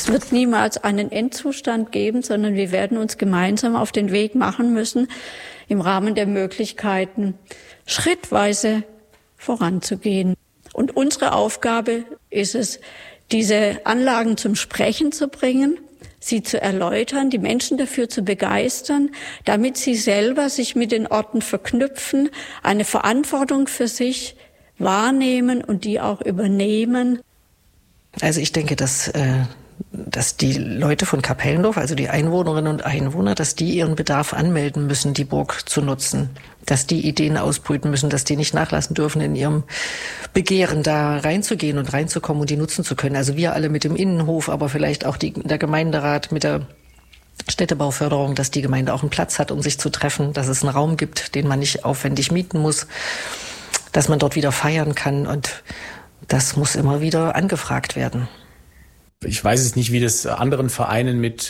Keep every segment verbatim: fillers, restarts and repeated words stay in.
Es wird niemals einen Endzustand geben, sondern wir werden uns gemeinsam auf den Weg machen müssen, im Rahmen der Möglichkeiten schrittweise voranzugehen. Und unsere Aufgabe ist es, diese Anlagen zum Sprechen zu bringen, sie zu erläutern, die Menschen dafür zu begeistern, damit sie selber sich mit den Orten verknüpfen, eine Verantwortung für sich wahrnehmen und die auch übernehmen. Also ich denke, dass, äh, dass die Leute von Kapellendorf, also die Einwohnerinnen und Einwohner, dass die ihren Bedarf anmelden müssen, die Burg zu nutzen. Dass die Ideen ausbrüten müssen, dass die nicht nachlassen dürfen, in ihrem Begehren da reinzugehen und reinzukommen und die nutzen zu können. Also wir alle mit dem Innenhof, aber vielleicht auch die, der Gemeinderat mit der Städtebauförderung, dass die Gemeinde auch einen Platz hat, um sich zu treffen, dass es einen Raum gibt, den man nicht aufwendig mieten muss, dass man dort wieder feiern kann, und das muss immer wieder angefragt werden. Ich weiß es nicht, wie das anderen Vereinen mit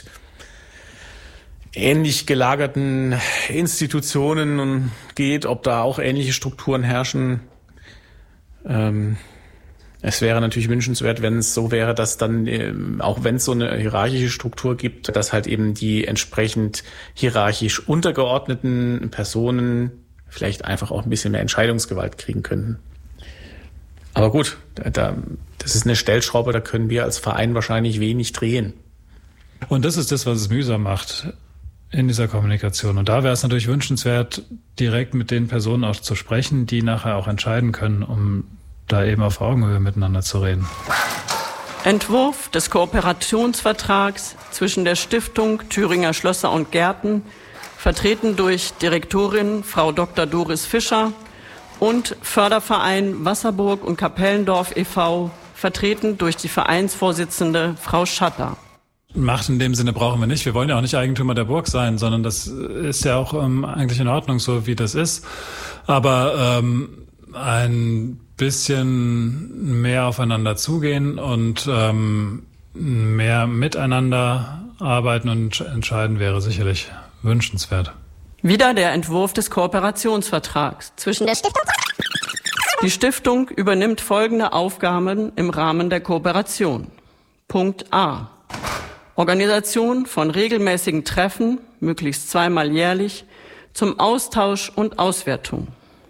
ähnlich gelagerten Institutionen geht, ob da auch ähnliche Strukturen herrschen. Ähm, es wäre natürlich wünschenswert, wenn es so wäre, dass dann, ähm, auch wenn es so eine hierarchische Struktur gibt, dass halt eben die entsprechend hierarchisch untergeordneten Personen vielleicht einfach auch ein bisschen mehr Entscheidungsgewalt kriegen könnten. Aber gut, da, das ist eine Stellschraube, da können wir als Verein wahrscheinlich wenig drehen. Und das ist das, was es mühsam macht in dieser Kommunikation. Und da wäre es natürlich wünschenswert, direkt mit den Personen auch zu sprechen, die nachher auch entscheiden können, um da eben auf Augenhöhe miteinander zu reden. Entwurf des Kooperationsvertrags zwischen der Stiftung Thüringer Schlösser und Gärten, vertreten durch Direktorin Frau Doktor Doris Fischer, und Förderverein Wasserburg und Kapellendorf e V, vertreten durch die Vereinsvorsitzende Frau Schatter. Macht in dem Sinne brauchen wir nicht. Wir wollen ja auch nicht Eigentümer der Burg sein, sondern das ist ja auch ähm, eigentlich in Ordnung, so wie das ist. Aber ähm, ein bisschen mehr aufeinander zugehen und ähm, mehr miteinander arbeiten und entscheiden wäre sicherlich wünschenswert. Wieder der Entwurf des Kooperationsvertrags zwischen der Stiftung. Die Stiftung übernimmt folgende Aufgaben im Rahmen der Kooperation. Punkt A. Organisation von regelmäßigen Treffen, möglichst zweimal jährlich, zum Austausch und Auswertung.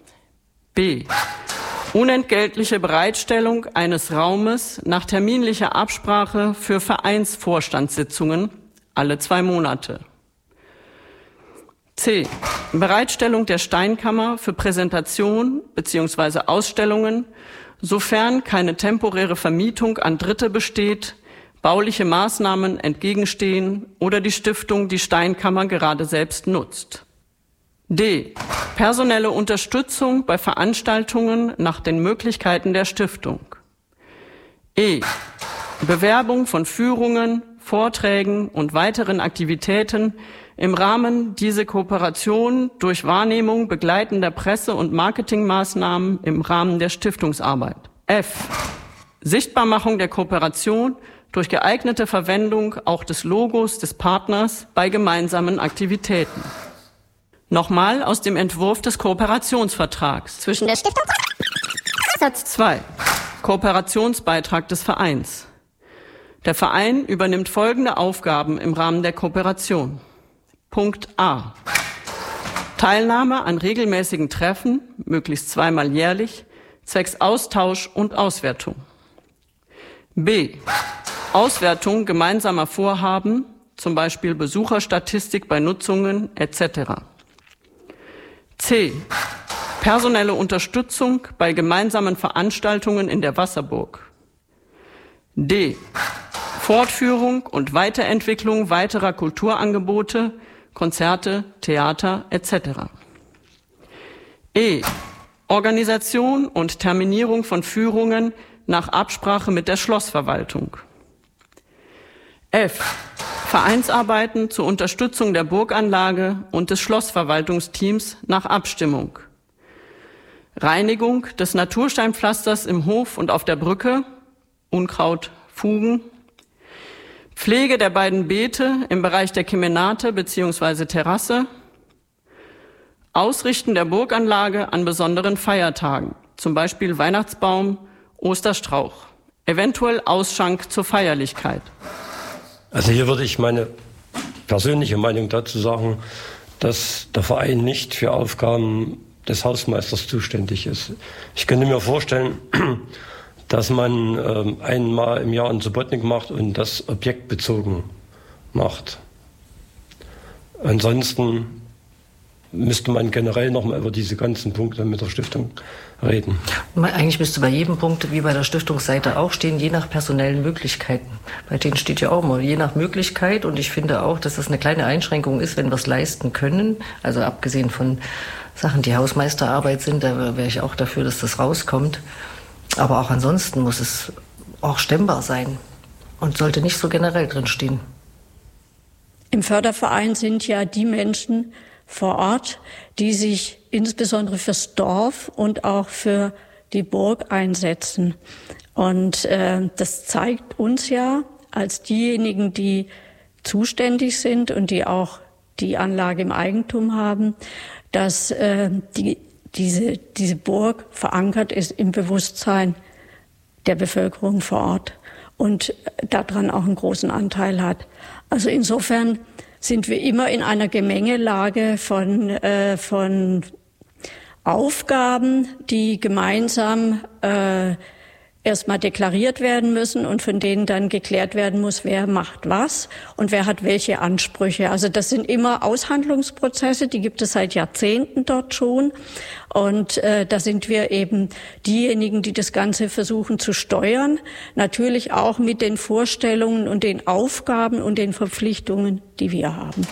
B. Unentgeltliche Bereitstellung eines Raumes nach terminlicher Absprache für Vereinsvorstandssitzungen alle zwei Monate. C. Bereitstellung der Steinkammer für Präsentation bzw. Ausstellungen, sofern keine temporäre Vermietung an Dritte besteht, bauliche Maßnahmen entgegenstehen oder die Stiftung die Steinkammer gerade selbst nutzt. D. Personelle Unterstützung bei Veranstaltungen nach den Möglichkeiten der Stiftung. E. Bewerbung von Führungen, Vorträgen und weiteren Aktivitäten im Rahmen dieser Kooperation durch Wahrnehmung begleitender Presse- und Marketingmaßnahmen im Rahmen der Stiftungsarbeit. F. Sichtbarmachung der Kooperation durch geeignete Verwendung auch des Logos des Partners bei gemeinsamen Aktivitäten. Nochmal aus dem Entwurf des Kooperationsvertrags zwischen der Stiftung. Satz zwei. Kooperationsbeitrag des Vereins. Der Verein übernimmt folgende Aufgaben im Rahmen der Kooperation. Punkt A. Teilnahme an regelmäßigen Treffen, möglichst zweimal jährlich, zwecks Austausch und Auswertung. B. Auswertung gemeinsamer Vorhaben, zum Beispiel Besucherstatistik bei Nutzungen et cetera. C. Personelle Unterstützung bei gemeinsamen Veranstaltungen in der Wasserburg. D. Fortführung und Weiterentwicklung weiterer Kulturangebote, Konzerte, Theater et cetera. E. Organisation und Terminierung von Führungen nach Absprache mit der Schlossverwaltung. F. Vereinsarbeiten zur Unterstützung der Burganlage und des Schlossverwaltungsteams nach Abstimmung. Reinigung des Natursteinpflasters im Hof und auf der Brücke, Unkraut, Fugen. Pflege der beiden Beete im Bereich der Kemenate bzw. Terrasse. Ausrichten der Burganlage an besonderen Feiertagen, zum Beispiel Weihnachtsbaum, Osterstrauch. Eventuell Ausschank zur Feierlichkeit. Also hier würde ich meine persönliche Meinung dazu sagen, dass der Verein nicht für Aufgaben des Hausmeisters zuständig ist. Ich könnte mir vorstellen, dass man ähm, einmal im Jahr einen Subotnik macht und das objektbezogen macht. Ansonsten müsste man generell noch mal über diese ganzen Punkte mit der Stiftung reden. Eigentlich müsste bei jedem Punkt, wie bei der Stiftungsseite auch stehen, je nach personellen Möglichkeiten. Bei denen steht ja auch mal, je nach Möglichkeit. Und ich finde auch, dass das eine kleine Einschränkung ist, wenn wir es leisten können. Also abgesehen von Sachen, die Hausmeisterarbeit sind, da wäre ich auch dafür, dass das rauskommt. Aber auch ansonsten muss es auch stemmbar sein und sollte nicht so generell drinstehen. Im Förderverein sind ja die Menschen vor Ort, die sich insbesondere fürs Dorf und auch für die Burg einsetzen. Und äh, das zeigt uns ja als diejenigen, die zuständig sind und die auch die Anlage im Eigentum haben, dass äh, die, diese, diese Burg verankert ist im Bewusstsein der Bevölkerung vor Ort und daran auch einen großen Anteil hat. Also insofern sind wir immer in einer Gemengelage von, äh, von Aufgaben, die gemeinsam äh, erstmal deklariert werden müssen und von denen dann geklärt werden muss, wer macht was und wer hat welche Ansprüche. Also das sind immer Aushandlungsprozesse, die gibt es seit Jahrzehnten dort schon. Und äh, da sind wir eben diejenigen, die das Ganze versuchen zu steuern. Natürlich auch mit den Vorstellungen und den Aufgaben und den Verpflichtungen, die wir haben.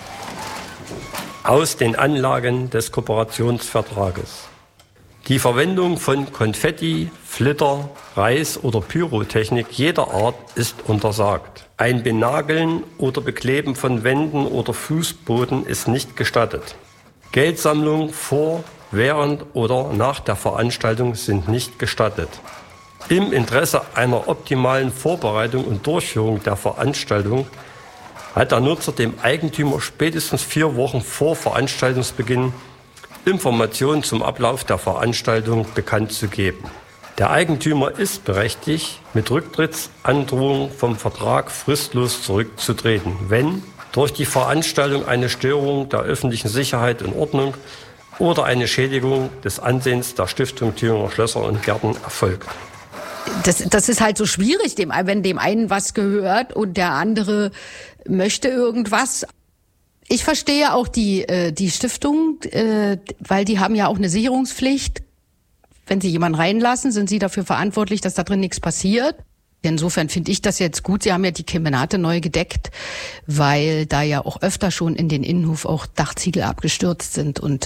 Aus den Anlagen des Kooperationsvertrages. Die Verwendung von Konfetti, Flitter, Reis oder Pyrotechnik jeder Art ist untersagt. Ein Benageln oder Bekleben von Wänden oder Fußboden ist nicht gestattet. Geldsammlung vor, während oder nach der Veranstaltung sind nicht gestattet. Im Interesse einer optimalen Vorbereitung und Durchführung der Veranstaltung hat der Nutzer dem Eigentümer spätestens vier Wochen vor Veranstaltungsbeginn Informationen zum Ablauf der Veranstaltung bekannt zu geben. Der Eigentümer ist berechtigt, mit Rücktrittsandrohung vom Vertrag fristlos zurückzutreten, wenn durch die Veranstaltung eine Störung der öffentlichen Sicherheit und Ordnung oder eine Schädigung des Ansehens der Stiftung Thüringer Schlösser und Gärten erfolgt. Das, das ist halt so schwierig, dem, wenn dem einen was gehört und der andere möchte irgendwas. Ich verstehe auch die äh, die Stiftung, äh, weil die haben ja auch eine Sicherungspflicht. Wenn sie jemanden reinlassen, sind sie dafür verantwortlich, dass da drin nichts passiert. Insofern finde ich das jetzt gut. Sie haben ja die Kemenate neu gedeckt, weil da ja auch öfter schon in den Innenhof auch Dachziegel abgestürzt sind. Und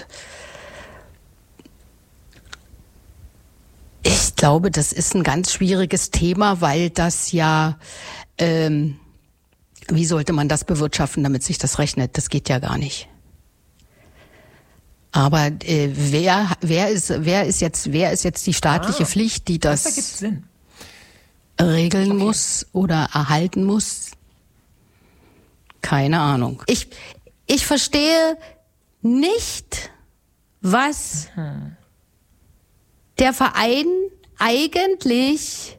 ich glaube, das ist ein ganz schwieriges Thema, weil das ja... Ähm, Wie sollte man das bewirtschaften, damit sich das rechnet? Das geht ja gar nicht. Aber äh, wer wer ist wer ist jetzt wer ist jetzt die staatliche ah, Pflicht, die das, das ergibt Sinn. regeln okay. muss oder erhalten muss? Keine Ahnung. Ich ich verstehe nicht, was mhm. der Verein eigentlich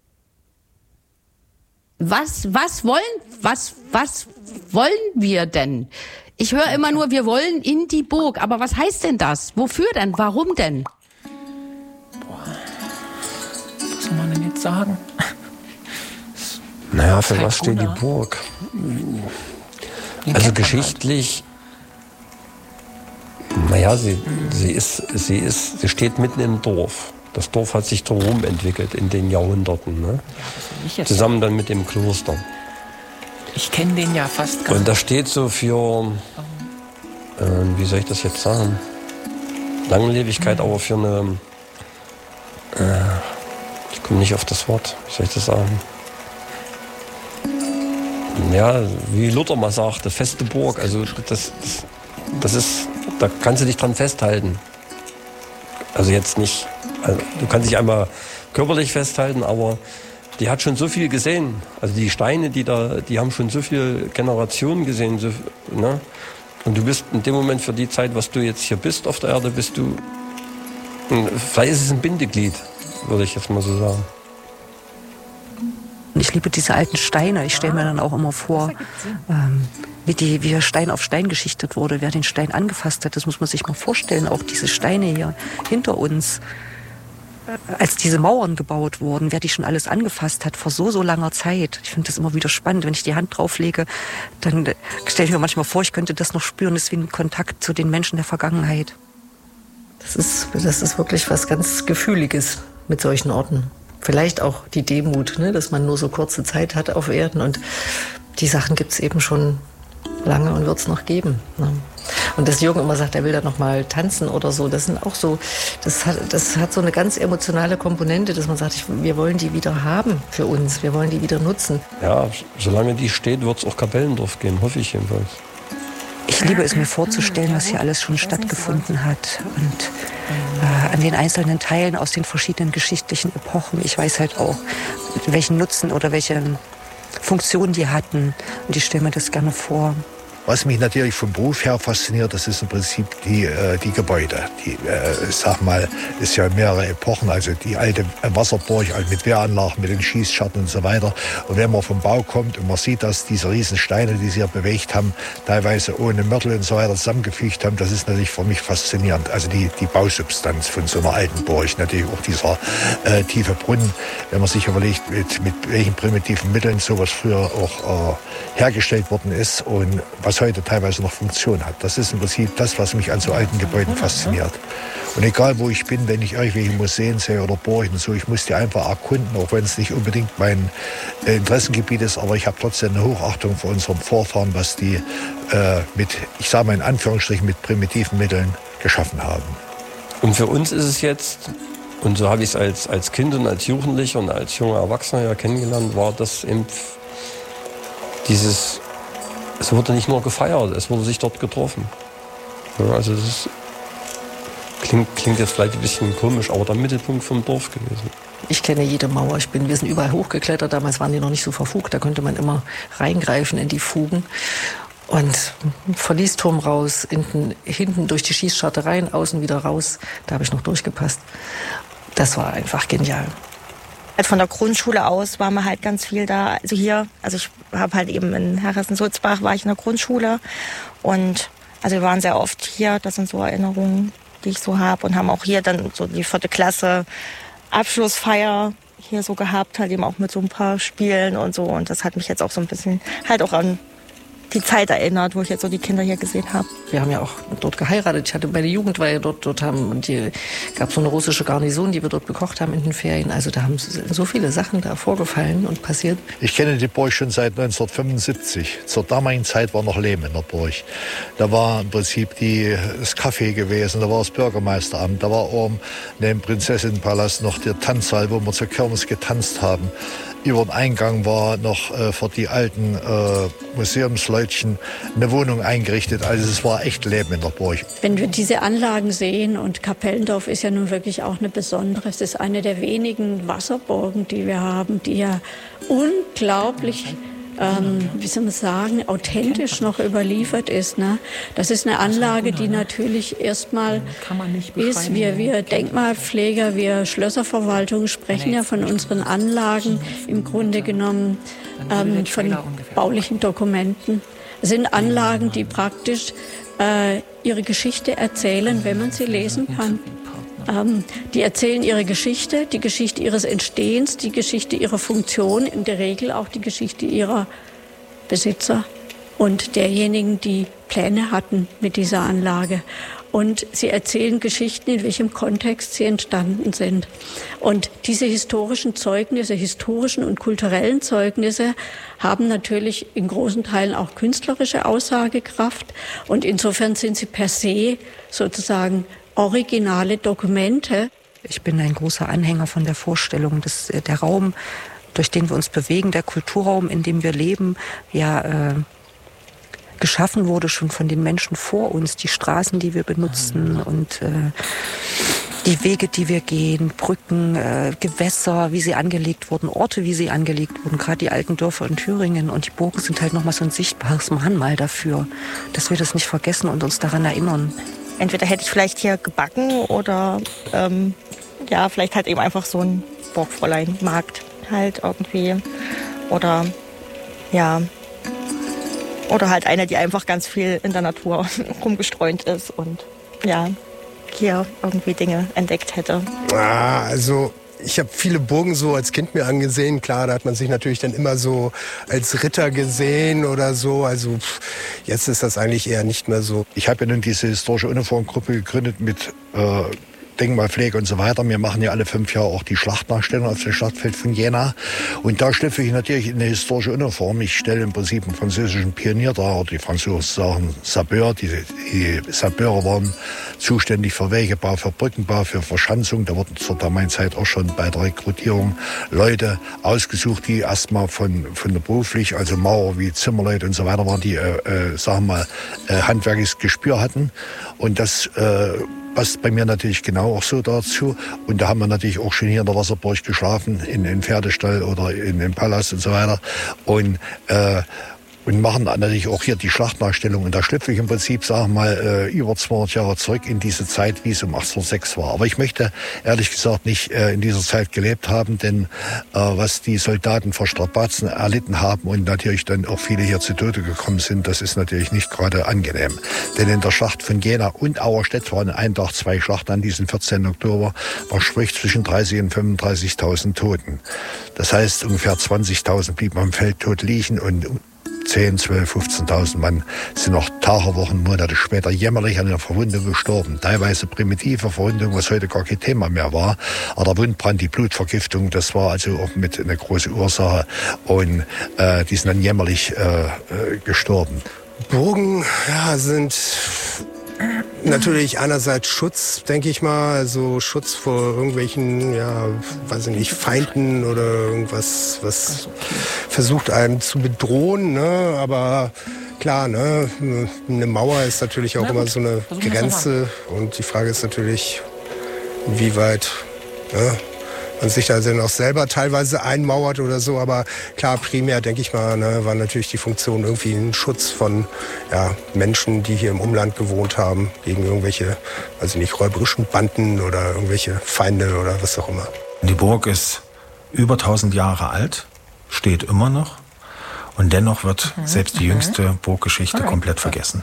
Was, was wollen, was, was wollen wir denn? Ich höre immer nur, wir wollen in die Burg. Aber was heißt denn das? Wofür denn? Warum denn? Boah. Was soll man denn jetzt sagen? Naja, für was steht die Burg? Also geschichtlich, naja, sie, sie ist, sie ist, sie steht mitten im Dorf. Das Dorf hat sich drumherum entwickelt in den Jahrhunderten, ne? Ja, zusammen dann mit dem Kloster. Ich kenne den ja fast gar nicht. Und das steht so für, äh, wie soll ich das jetzt sagen? Langlebigkeit, mhm. aber für eine, äh, ich komme nicht auf das Wort, wie soll ich das sagen? Ja, wie Luther mal sagte, feste Burg. Also das, das, das ist, da kannst du dich dran festhalten. Also jetzt nicht. Also du kannst dich einmal körperlich festhalten, aber die hat schon so viel gesehen. Also die Steine, die da, die haben schon so viele Generationen gesehen. So, ne? Und du bist in dem Moment für die Zeit, was du jetzt hier bist auf der Erde, bist du, vielleicht ist es ein Bindeglied, würde ich jetzt mal so sagen. ich liebe diese alten Steine. Ich stelle mir dann auch immer vor, ähm, wie, die, wie der Stein auf Stein geschichtet wurde, wer den Stein angefasst hat. Das muss man sich mal vorstellen. Auch diese Steine hier hinter uns, als diese Mauern gebaut wurden, wer die schon alles angefasst hat vor so, so langer Zeit. Ich finde das immer wieder spannend. Wenn ich die Hand drauflege, dann stelle ich mir manchmal vor, ich könnte das noch spüren. Das ist wie ein Kontakt zu den Menschen der Vergangenheit. Das ist, das ist wirklich was ganz Gefühliges mit solchen Orten. Vielleicht auch die Demut, ne, dass man nur so kurze Zeit hat auf Erden. Und die Sachen gibt es eben schon lange und wird es noch geben. Ne? Und dass Jürgen immer sagt, er will da noch mal tanzen oder so, das sind auch so, das hat, das hat so eine ganz emotionale Komponente, dass man sagt, ich, wir wollen die wieder haben für uns, wir wollen die wieder nutzen. Ja, solange die steht, wird es auch Kapellendorf geben, hoffe ich jedenfalls. Ich liebe es mir vorzustellen, was hier alles schon stattgefunden hat und äh, an den einzelnen Teilen aus den verschiedenen geschichtlichen Epochen. Ich weiß halt auch, welchen Nutzen oder welche Funktion die hatten und ich stelle mir das gerne vor. Was mich natürlich vom Beruf her fasziniert, das ist im Prinzip die, äh, die Gebäude. Die, äh, sag mal, ist ja mehrere Epochen, also die alte Wasserburg also mit Wehranlagen, mit den Schießscharten und so weiter. Und wenn man vom Bau kommt und man sieht, dass diese riesen Steine, die sie hier bewegt haben, teilweise ohne Mörtel und so weiter zusammengefügt haben, das ist natürlich für mich faszinierend. Also die, die Bausubstanz von so einer alten Burg, natürlich auch dieser äh, tiefe Brunnen, wenn man sich überlegt, mit, mit welchen primitiven Mitteln sowas früher auch äh, hergestellt worden ist und was heute teilweise noch Funktion hat. Das ist im Prinzip das, was mich an so alten Gebäuden fasziniert. Und egal, wo ich bin, wenn ich irgendwelche Museen sehe oder Burgen, so, ich muss die einfach erkunden, auch wenn es nicht unbedingt mein äh, Interessengebiet ist, aber ich habe trotzdem eine Hochachtung vor unserem Vorfahren, was die äh, mit, ich sage mal in Anführungsstrichen, mit primitiven Mitteln geschaffen haben. Und für uns ist es jetzt, und so habe ich es als, als Kind und als Jugendlicher und als junger Erwachsener ja kennengelernt, war das eben dieses, es wurde nicht nur gefeiert, es wurde sich dort getroffen. Ja, also das ist, klingt, klingt jetzt vielleicht ein bisschen komisch, aber der Mittelpunkt vom Dorf gewesen. Ich kenne jede Mauer. Ich bin, wir sind überall hochgeklettert. Damals waren die noch nicht so verfugt. Da konnte man immer reingreifen in die Fugen. Und Verliesturm raus, hinten, hinten durch die Schießscharte rein, außen wieder raus. Da habe ich noch durchgepasst. Das war einfach genial. Von der Grundschule aus waren wir halt ganz viel da. Also hier, also ich habe halt eben in Herressen-Sulzbach war ich in der Grundschule und also wir waren sehr oft hier. Das sind so Erinnerungen, die ich so habe und haben auch hier dann so die vierte Klasse Abschlussfeier hier so gehabt, halt eben auch mit so ein paar Spielen und so. Und das hat mich jetzt auch so ein bisschen halt auch an die Zeit erinnert, wo ich jetzt so die Kinder hier gesehen habe. Wir haben ja auch dort geheiratet. Ich hatte meine Jugendweihe dort, dort haben, und die gab so eine russische Garnison, die wir dort bekocht haben in den Ferien. Also da haben so viele Sachen da vorgefallen und passiert. Ich kenne die Burg schon seit neunzehnhundertfünfundsiebzig. Zur damaligen Zeit war noch Lehm in der Burg. Da war im Prinzip die, das Café gewesen, da war das Bürgermeisteramt, da war oben neben Prinzessinnenpalast noch der Tanzsaal, wo wir zur Kirmes getanzt haben. Über den Eingang war noch äh, für die alten äh, Museumsleutchen eine Wohnung eingerichtet. Also es war echt Leben in der Burg. Wenn wir diese Anlagen sehen, und Kapellendorf ist ja nun wirklich auch eine besondere, es ist eine der wenigen Wasserburgen, die wir haben, die ja unglaublich, ähm, wie soll man sagen, authentisch noch überliefert ist. Ne? Das ist eine Anlage, die natürlich erstmal ist, wir, wir Denkmalpfleger, wir Schlösserverwaltung sprechen ja von unseren Anlagen im Grunde genommen ähm, von baulichen Dokumenten. Es sind Anlagen, die praktisch äh, ihre Geschichte erzählen, wenn man sie lesen kann. Ähm, die erzählen ihre Geschichte, die Geschichte ihres Entstehens, die Geschichte ihrer Funktion, in der Regel auch die Geschichte ihrer Besitzer und derjenigen, die Pläne hatten mit dieser Anlage. Und sie erzählen Geschichten, in welchem Kontext sie entstanden sind. Und diese historischen Zeugnisse, historischen und kulturellen Zeugnisse haben natürlich in großen Teilen auch künstlerische Aussagekraft. Und insofern sind sie per se sozusagen originale Dokumente. Ich bin ein großer Anhänger von der Vorstellung, dass der Raum, durch den wir uns bewegen, der Kulturraum, in dem wir leben, ja äh, geschaffen wurde schon von den Menschen vor uns. Die Straßen, die wir benutzen und äh, die Wege, die wir gehen, Brücken, äh, Gewässer, wie sie angelegt wurden, Orte, wie sie angelegt wurden, gerade die alten Dörfer in Thüringen. Und die Burgen sind halt nochmal so ein sichtbares Mahnmal dafür, dass wir das nicht vergessen und uns daran erinnern. Entweder hätte ich vielleicht hier gebacken oder ähm, ja, vielleicht halt eben einfach so ein Burgfräulein-Markt halt irgendwie. Oder ja, oder halt eine, die einfach ganz viel in der Natur rumgestreunt ist und ja, hier irgendwie Dinge entdeckt hätte. Ah, also ich habe viele Burgen so als Kind mir angesehen. Klar, da hat man sich natürlich dann immer so als Ritter gesehen oder so. Also pff, jetzt ist das eigentlich eher nicht mehr so. Ich habe ja nun diese historische Uniformgruppe gegründet mit äh, Denkmalpflege und so weiter. Wir machen ja alle fünf Jahre auch die Schlachtnachstellung auf dem Schlachtfeld von Jena. Und da schlüpfe ich natürlich in eine historische Uniform. Ich stelle im Prinzip einen französischen Pionier dar, oder die Franzosen sagen Sapeur. Die, die Sapeure waren zuständig für Wegebau, für Brückenbau, für Verschanzung. Da wurden zur damaligen Zeit auch schon bei der Rekrutierung Leute ausgesucht, die erstmal von, von der beruflich, also Maurer wie Zimmerleute und so weiter waren, die, äh, äh, sagen wir mal, äh, handwerkliches Gespür hatten. Und das äh, passt bei mir natürlich genau auch so dazu. Und da haben wir natürlich auch schon hier in der Wasserburg geschlafen, in in Pferdestall oder in den Palast und so weiter. Und äh, und machen natürlich auch hier die Schlachtnachstellung. Und da schlüpfe ich im Prinzip, sagen wir mal, äh, über zweihundert Jahre zurück in diese Zeit, wie es um achtzehnhundertsechs war. Aber ich möchte ehrlich gesagt nicht äh, in dieser Zeit gelebt haben, denn äh, was die Soldaten vor Strapazen erlitten haben und natürlich dann auch viele hier zu Tode gekommen sind, das ist natürlich nicht gerade angenehm. Denn in der Schlacht von Jena und Auerstedt waren ein Tag zwei Schlachten an diesem vierzehnten Oktober, man spricht zwischen dreißig und fünfunddreißigtausend Toten. Das heißt, ungefähr zwanzigtausend blieben am Feld tot liegen und zehn, zwölf, fünfzehntausend Mann sind noch Tage, Wochen, Monate später jämmerlich an einer Verwundung gestorben. Teilweise primitive Verwundung, was heute gar kein Thema mehr war. Aber der Wundbrand, die Blutvergiftung, das war also auch mit einer großen Ursache. Und äh, die sind dann jämmerlich äh, äh, gestorben. Burgen, ja, sind natürlich einerseits Schutz, denke ich mal, also Schutz vor irgendwelchen, ja, weiß ich nicht, Feinden oder irgendwas, was versucht einem zu bedrohen, ne? Aber klar, ne, eine Mauer ist natürlich auch immer so eine Grenze und die Frage ist natürlich, wie weit, ne, man sich da dann auch selber teilweise einmauert oder so, aber klar, primär, denke ich mal, ne, war natürlich die Funktion irgendwie ein Schutz von ja, Menschen, die hier im Umland gewohnt haben, gegen irgendwelche, weiß ich nicht, räuberischen Banden oder irgendwelche Feinde oder was auch immer. Die Burg ist über tausend Jahre alt, steht immer noch und dennoch wird mhm. selbst die jüngste Burggeschichte okay. komplett vergessen.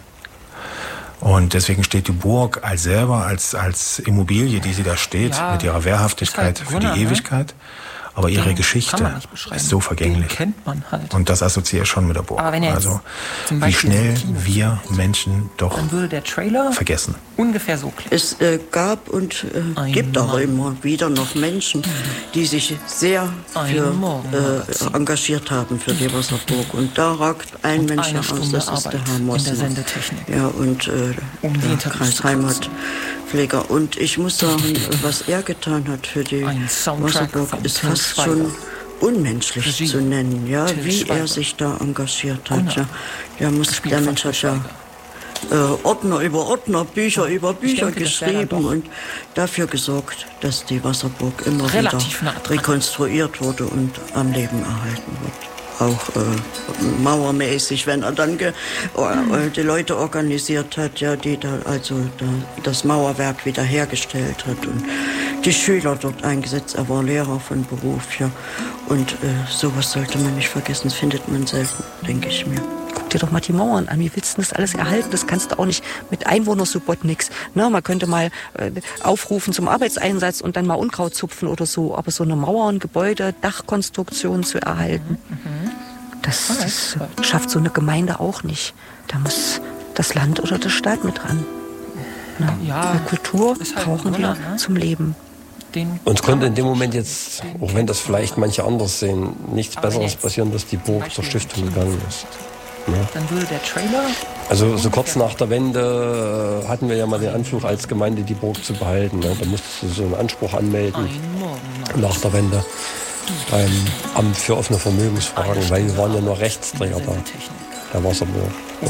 Und deswegen steht die Burg als selber, als, als Immobilie, die sie da steht, ja, mit ihrer Wehrhaftigkeit halt für die Ewigkeit. Ne? Aber ihre den Geschichte ist so vergänglich. Den kennt man halt. Und das assoziiere ich schon mit der Burg. Aber wenn jetzt also, wie schnell wir Menschen doch dann würde der Trailer vergessen. Ungefähr so klingen. Es äh, gab und äh, gibt auch immer wieder noch Menschen, die sich sehr für, äh, engagiert haben für die Wasserburg. Und da ragt ein und Mensch aus, das ist der Herr Mossner. Ja, und äh, um der Kreisheimatpfleger. Und ich muss sagen, was er getan hat für die Wasserburg, ist fast schon unmenschlich zu nennen, ja, wie er sich da engagiert hat. Ja, der, muss, der Mensch hat ja äh, Ordner über Ordner, Bücher über Bücher denke, geschrieben und dafür gesorgt, dass die Wasserburg immer Relativ wieder rekonstruiert wurde und am Leben erhalten wird. Auch äh, mauermäßig, wenn er dann ge, äh, die Leute organisiert hat, ja, die da also da, das Mauerwerk wiederhergestellt hat und die Schüler dort eingesetzt. Er war Lehrer von Beruf, ja. Und äh, sowas sollte man nicht vergessen, das findet man selten, denke ich mir. Guck dir doch mal die Mauern an. Wie willst du das alles erhalten? Das kannst du auch nicht mit Einwohnersupport nix. Ne, man könnte mal äh, aufrufen zum Arbeitseinsatz und dann mal Unkraut zupfen oder so. Aber so eine Mauer, ein Gebäude, Dachkonstruktion zu erhalten, mhm. das, das schafft so eine Gemeinde auch nicht. Da muss das Land oder die Stadt mit dran. Ne? Ja, Kultur halt brauchen wir ne? zum Leben. Uns konnte in dem Moment jetzt, auch wenn das vielleicht manche anders sehen, nichts Besseres passieren, dass die Burg zur Stiftung gegangen ist. Ja. Dann würde der Trailer... Also so kurz nach der Wende hatten wir ja mal den Anspruch als Gemeinde, die Burg zu behalten. Ne? Da musstest du so einen Anspruch anmelden nach der Wende beim Amt für offene Vermögensfragen, weil wir waren ja nur Rechtsträger da, der Wasserburg.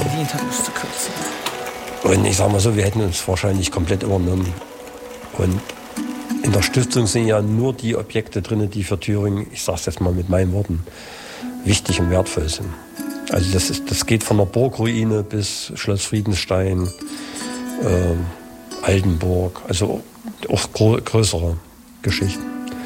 Ja. Und ich sag mal so, wir hätten uns wahrscheinlich komplett übernommen. Und in der Stiftung sind ja nur die Objekte drin, die für Thüringen, ich sag's jetzt mal mit meinen Worten, wichtig und wertvoll sind. Also das, ist, das geht von der Burgruine bis Schloss Friedenstein, äh, Altenburg, also auch größere Geschichten.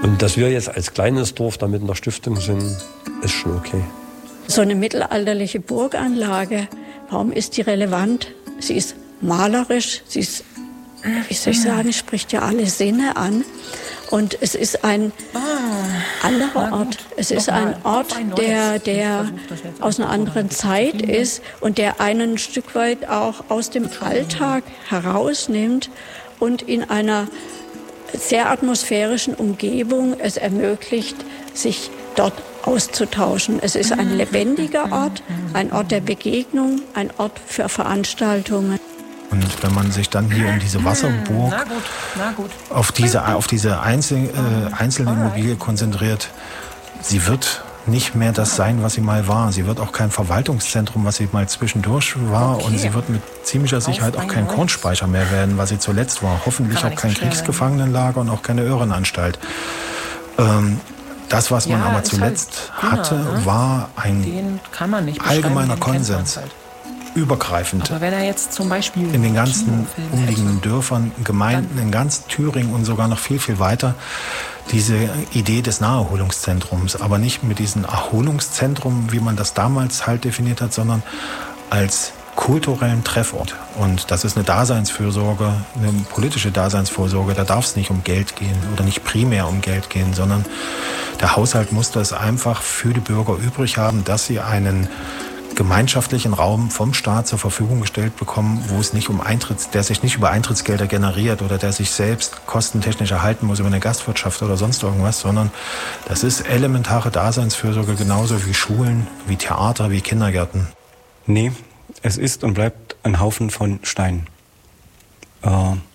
Und dass wir jetzt als kleines Dorf da mit in der Stiftung sind, ist schon okay. So eine mittelalterliche Burganlage, warum ist die relevant? Sie ist malerisch, sie ist, wie soll ich sagen, spricht ja alle Sinne an. Und es ist ein anderer Ort. Es ist ein Ort, der, der aus einer anderen Zeit ist und der einen ein Stück weit auch aus dem Alltag herausnimmt und in einer sehr atmosphärischen Umgebung es ermöglicht, sich dort auszutauschen. Es ist ein lebendiger Ort, ein Ort der Begegnung, ein Ort für Veranstaltungen. Und wenn man sich dann hier um diese Wasserburg, na gut, na gut. auf diese, auf diese Einzel, äh, einzelne Immobilie konzentriert, sie wird nicht mehr das sein, was sie mal war. Sie wird auch kein Verwaltungszentrum, was sie mal zwischendurch war. Okay. Und sie wird mit ziemlicher Sicherheit auch kein Kornspeicher mehr werden, was sie zuletzt war. Hoffentlich auch kein Kriegsgefangenenlager und auch keine Irrenanstalt. Ähm, das, was man ja, aber zuletzt halt hatte, ne? war ein allgemeiner Konsens. Halt. Übergreifend. Aber wenn er jetzt zum Beispiel in den ganzen umliegenden Dörfern, Gemeinden, in ganz Thüringen und sogar noch viel, viel weiter, diese Idee des Naherholungszentrums, aber nicht mit diesem Erholungszentrum, wie man das damals halt definiert hat, sondern als kulturellen Treffort. Und das ist eine Daseinsfürsorge, eine politische Daseinsvorsorge. Da darf es nicht um Geld gehen oder nicht primär um Geld gehen, sondern der Haushalt muss das einfach für die Bürger übrig haben, dass sie einen gemeinschaftlichen Raum vom Staat zur Verfügung gestellt bekommen, wo es nicht um Eintritts, der sich nicht über Eintrittsgelder generiert oder der sich selbst kostentechnisch erhalten muss über eine Gastwirtschaft oder sonst irgendwas, sondern das ist elementare Daseinsfürsorge, genauso wie Schulen, wie Theater, wie Kindergärten. Nee, es ist und bleibt ein Haufen von Steinen. Äh,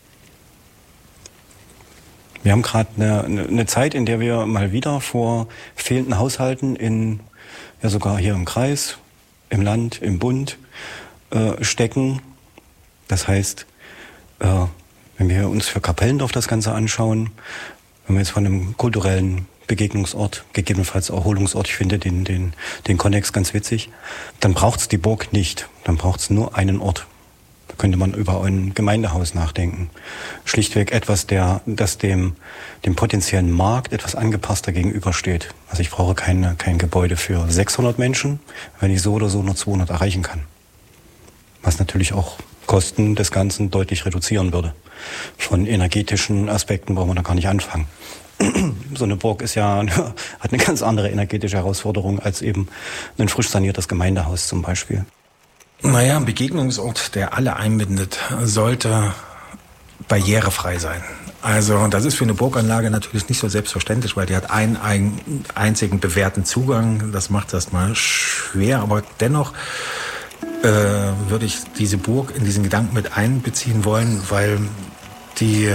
wir haben gerade eine, eine Zeit, in der wir mal wieder vor fehlenden Haushalten in, ja sogar hier im Kreis, im Land, im Bund äh, stecken. Das heißt, äh, wenn wir uns für Kapellendorf das Ganze anschauen, wenn wir jetzt von einem kulturellen Begegnungsort, gegebenenfalls Erholungsort, ich finde den, den, den Konnex ganz witzig, dann braucht es die Burg nicht. Dann braucht es nur einen Ort. Da könnte man über ein Gemeindehaus nachdenken. Schlichtweg etwas, der, das dem, dem potenziellen Markt etwas angepasster gegenübersteht. Also ich brauche keine, kein Gebäude für sechshundert Menschen, wenn ich so oder so nur zweihundert erreichen kann. Was natürlich auch Kosten des Ganzen deutlich reduzieren würde. Von energetischen Aspekten brauchen wir da gar nicht anfangen. So eine Burg ist ja, hat eine ganz andere energetische Herausforderung als eben ein frisch saniertes Gemeindehaus zum Beispiel. Naja, ein Begegnungsort, der alle einbindet, sollte barrierefrei sein. Also das ist für eine Burganlage natürlich nicht so selbstverständlich, weil die hat einen, einen einzigen bewährten Zugang. Das macht das mal schwer, aber dennoch äh, würde ich diese Burg in diesen Gedanken mit einbeziehen wollen, weil die,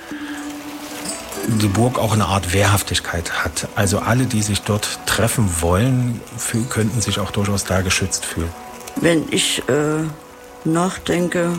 die Burg auch eine Art Wehrhaftigkeit hat. Also alle, die sich dort treffen wollen, für, könnten sich auch durchaus da geschützt fühlen. Wenn ich äh, nachdenke,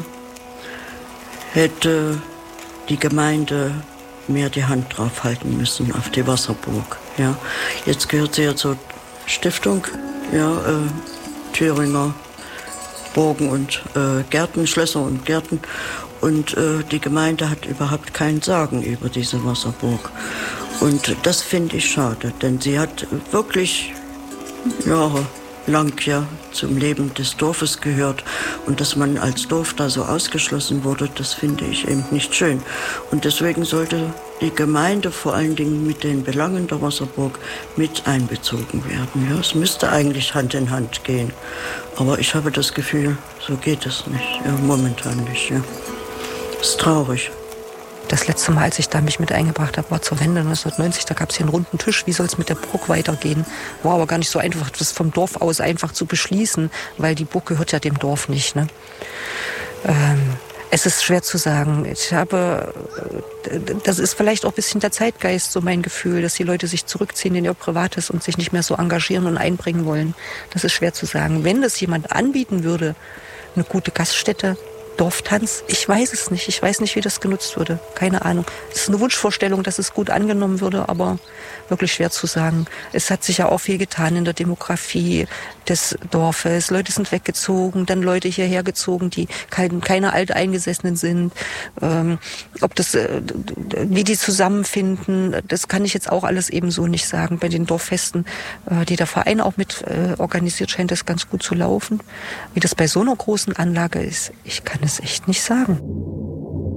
hätte die Gemeinde mehr die Hand drauf halten müssen auf die Wasserburg. Ja. Jetzt gehört sie ja zur Stiftung, ja, äh, Thüringer Burgen und äh, Gärten, Schlösser und Gärten. Und äh, die Gemeinde hat überhaupt kein Sagen über diese Wasserburg. Und das finde ich schade, denn sie hat wirklich Jahre lang ja zum Leben des Dorfes gehört. Und dass man als Dorf da so ausgeschlossen wurde, das finde ich eben nicht schön. Und deswegen sollte die Gemeinde vor allen Dingen mit den Belangen der Wasserburg mit einbezogen werden. Ja, es müsste eigentlich Hand in Hand gehen. Aber ich habe das Gefühl, so geht es nicht. Ja, momentan nicht. Ja. Ist traurig. Das letzte Mal, als ich da mich mit eingebracht habe, war zur Wende neunzehnhundertneunzig. Da gab es hier einen runden Tisch. Wie soll es mit der Burg weitergehen? War aber gar nicht so einfach, das vom Dorf aus einfach zu beschließen, weil die Burg gehört ja dem Dorf nicht. Ne? Ähm, es ist schwer zu sagen. Ich habe, das ist vielleicht auch ein bisschen der Zeitgeist, so mein Gefühl, dass die Leute sich zurückziehen in ihr Privates und sich nicht mehr so engagieren und einbringen wollen. Das ist schwer zu sagen. Wenn das jemand anbieten würde, eine gute Gaststätte, Dorftanz, ich weiß es nicht. Ich weiß nicht, wie das genutzt würde. Keine Ahnung. Es ist eine Wunschvorstellung, dass es gut angenommen würde, aber wirklich schwer zu sagen. Es hat sich ja auch viel getan in der Demografie des Dorfes. Leute sind weggezogen, dann Leute hierher gezogen, die kein, keine Alteingesessenen sind. Ähm, ob das, äh, wie die zusammenfinden, das kann ich jetzt auch alles eben so nicht sagen. Bei den Dorffesten, äh, die der Verein auch mit äh, organisiert, scheint das ganz gut zu laufen. Wie das bei so einer großen Anlage ist, ich kann es echt nicht sagen.